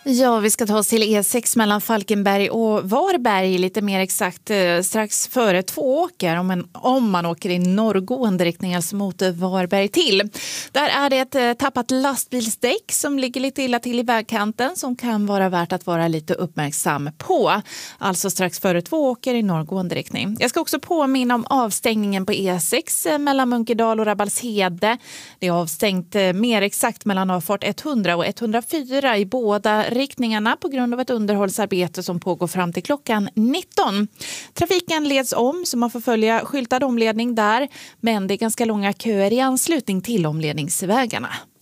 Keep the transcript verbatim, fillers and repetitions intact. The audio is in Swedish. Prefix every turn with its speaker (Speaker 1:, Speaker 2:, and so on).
Speaker 1: Ja, vi ska ta oss till E sex mellan Falkenberg och Varberg, lite mer exakt eh, strax före Tvååker om, en, om man åker i norrgående riktning, alltså mot Varberg till. Där är det ett eh, tappat lastbilsdäck som ligger lite illa till i vägkanten som kan vara värt att vara lite uppmärksam på. Alltså strax före Tvååker i norrgående riktning. Jag ska också påminna om avstängningen på E sex eh, mellan Munkedal och Rabbalshede. Det är avstängt eh, mer exakt mellan avfart hundra och etthundrafyra i båda riktningarna på grund av ett underhållsarbete som pågår fram till klockan nitton. Trafiken leds om så man får följa skyltad omledning där, men det är ganska långa köer i anslutning till omledningsvägarna.